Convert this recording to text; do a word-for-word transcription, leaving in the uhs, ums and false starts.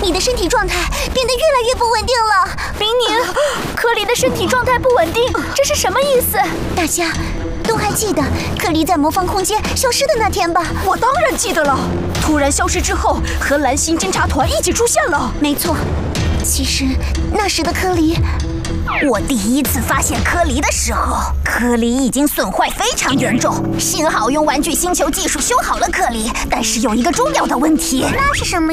你的身体状态变得越来越不稳定了。 明宁，克里的身体状态不稳定，这是什么意思？ 大家都还记得克里在魔方空间消失的那天吧？ 我当然记得了。突然消失之后，和蓝星侦察团一起出现了。 没错，其实那时的柯里， 我第一次发现柯里的时候，柯里已经损坏非常严重。幸好用玩具星球技术修好了柯里，但是有一个重要的问题。 那是什么